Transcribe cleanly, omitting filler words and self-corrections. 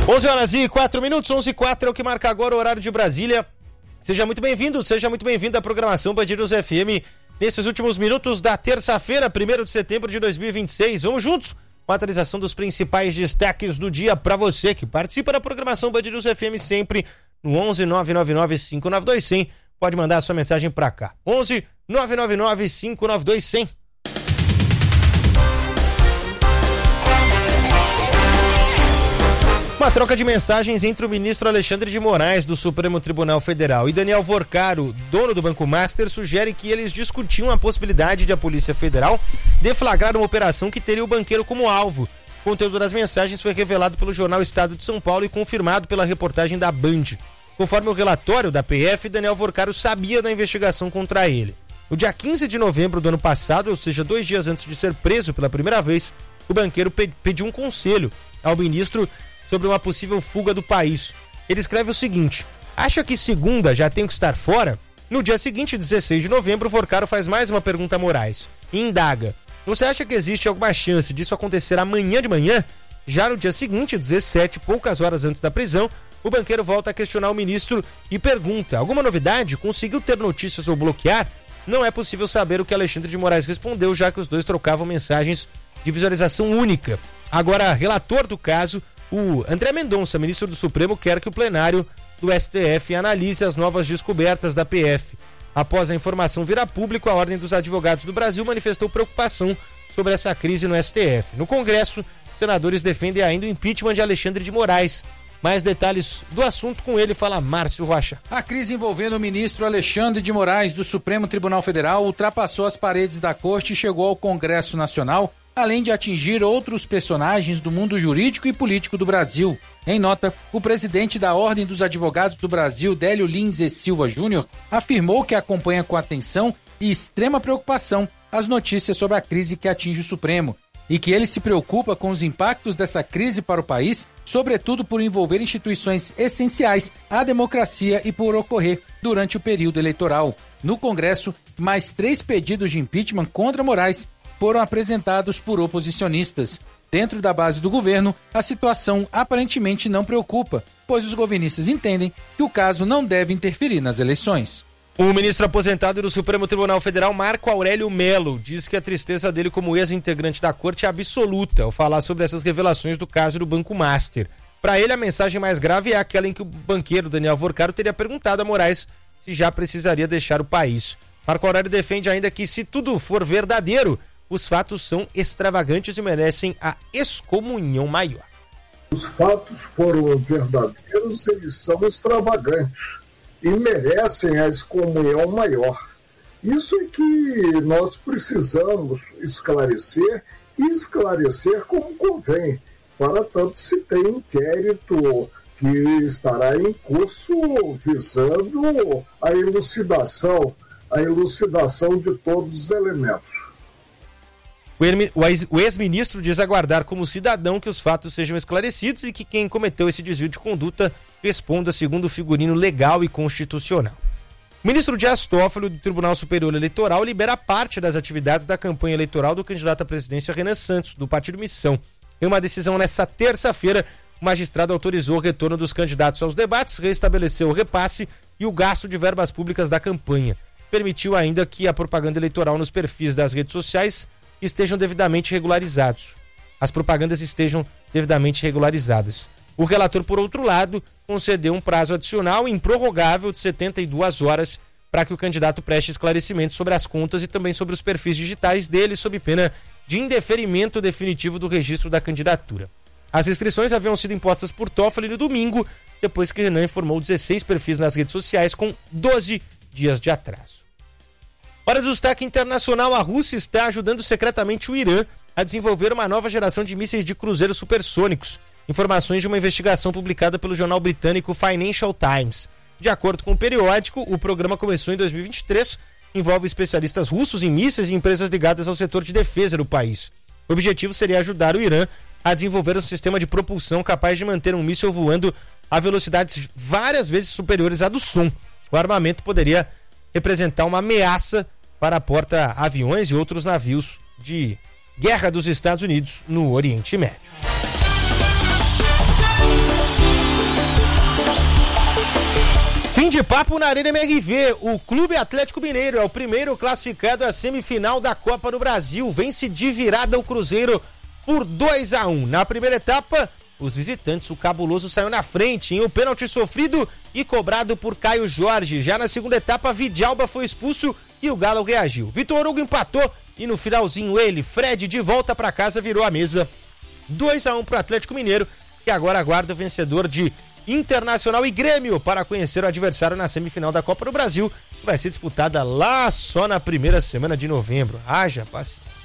11h04, 11h04 é o que marca agora o horário de Brasília. Seja muito bem-vindo, seja muito bem-vinda à programação Band News FM nesses últimos minutos da terça-feira, 1º de setembro de 2026. Vamos juntos com a atualização dos principais destaques do dia para você que participa da programação Band News FM sempre no 11 999 592 100. Pode mandar a sua mensagem para cá. 11 999 592 100. Uma troca de mensagens entre o ministro Alexandre de Moraes, do Supremo Tribunal Federal, e Daniel Vorcaro, dono do Banco Master, sugere que eles discutiam a possibilidade de a Polícia Federal deflagrar uma operação que teria o banqueiro como alvo. O conteúdo das mensagens foi revelado pelo jornal Estado de São Paulo e confirmado pela reportagem da Band. Conforme o relatório da PF, Daniel Vorcaro sabia da investigação contra ele. No dia 15 de novembro do ano passado, ou seja, 2 dias antes de ser preso pela primeira vez, o banqueiro pediu um conselho ao ministro sobre uma possível fuga do país. Ele escreve o seguinte: acha que segunda já tem que estar fora? No dia seguinte, 16 de novembro, Vorcaro faz mais uma pergunta a Moraes e indaga: você acha que existe alguma chance disso acontecer amanhã de manhã? Já no dia seguinte, 17, poucas horas antes da prisão, o banqueiro volta a questionar o ministro e pergunta: alguma novidade? Conseguiu ter notícias ou bloquear? Não é possível saber o que Alexandre de Moraes respondeu, já que os dois trocavam mensagens de visualização única. Agora, relator do caso, o André Mendonça, ministro do Supremo, quer que o plenário do STF analise as novas descobertas da PF. Após a informação vir a público, a Ordem dos Advogados do Brasil manifestou preocupação sobre essa crise no STF. No Congresso, senadores defendem ainda o impeachment de Alexandre de Moraes. Mais detalhes do assunto com ele, fala Márcio Rocha. A crise envolvendo o ministro Alexandre de Moraes do Supremo Tribunal Federal ultrapassou as paredes da corte e chegou ao Congresso Nacional, além de atingir outros personagens do mundo jurídico e político do Brasil. Em nota, o presidente da Ordem dos Advogados do Brasil, Délio Lins e Silva Júnior, afirmou que acompanha com atenção e extrema preocupação as notícias sobre a crise que atinge o Supremo e que ele se preocupa com os impactos dessa crise para o país, sobretudo por envolver instituições essenciais à democracia e por ocorrer durante o período eleitoral. No Congresso, mais 3 pedidos de impeachment contra Moraes foram apresentados por oposicionistas. Dentro da base do governo, a situação aparentemente não preocupa, pois os governistas entendem que o caso não deve interferir nas eleições. O ministro aposentado do Supremo Tribunal Federal, Marco Aurélio Mello, diz que a tristeza dele como ex-integrante da corte é absoluta ao falar sobre essas revelações do caso do Banco Master. Para ele, a mensagem mais grave é aquela em que o banqueiro Daniel Vorcaro teria perguntado a Moraes se já precisaria deixar o país. Marco Aurélio defende ainda que, se tudo for verdadeiro, os fatos são extravagantes e merecem a excomunhão maior. Os fatos foram verdadeiros, eles são extravagantes e merecem a excomunhão maior. Isso é que nós precisamos esclarecer e esclarecer como convém. Para tanto, se tem inquérito que estará em curso visando a elucidação de todos os elementos. O ex-ministro diz aguardar como cidadão que os fatos sejam esclarecidos e que quem cometeu esse desvio de conduta responda segundo o figurino legal e constitucional. O ministro Dias Toffoli, do Tribunal Superior Eleitoral, libera parte das atividades da campanha eleitoral do candidato à presidência Renan Santos, do Partido Missão. Em uma decisão nesta terça-feira, o magistrado autorizou o retorno dos candidatos aos debates, restabeleceu o repasse e o gasto de verbas públicas da campanha. Permitiu ainda que a propaganda eleitoral nos perfis das redes sociais estejam devidamente regularizados. As propagandas estejam devidamente regularizadas. O relator, por outro lado, concedeu um prazo adicional improrrogável de 72 horas para que o candidato preste esclarecimentos sobre as contas e também sobre os perfis digitais dele, sob pena de indeferimento definitivo do registro da candidatura. As restrições haviam sido impostas por Toffoli no domingo, depois que Renan informou 16 perfis nas redes sociais com 12 dias de atraso. Para o destaque internacional, a Rússia está ajudando secretamente o Irã a desenvolver uma nova geração de mísseis de cruzeiro supersônicos. Informações de uma investigação publicada pelo jornal britânico Financial Times. De acordo com o periódico, o programa começou em 2023, envolve especialistas russos em mísseis e empresas ligadas ao setor de defesa do país. O objetivo seria ajudar o Irã a desenvolver um sistema de propulsão capaz de manter um míssil voando a velocidades várias vezes superiores à do som. O armamento poderia representar uma ameaça para porta-aviões e outros navios de guerra dos Estados Unidos no Oriente Médio. Fim de papo na Arena MRV. O Clube Atlético Mineiro é o primeiro classificado à semifinal da Copa do Brasil. Vence de virada o Cruzeiro por 2-1. Na primeira etapa, os visitantes, o Cabuloso saiu na frente em um pênalti sofrido e cobrado por Caio Jorge. Já na segunda etapa, Vidalba foi expulso e o Galo reagiu. Vitor Hugo empatou e no finalzinho ele, Fred, de volta para casa, virou a mesa. 2-1 para o Atlético Mineiro, que agora aguarda o vencedor de Internacional e Grêmio para conhecer o adversário na semifinal da Copa do Brasil, que vai ser disputada lá só na primeira semana de novembro. Haja paciência.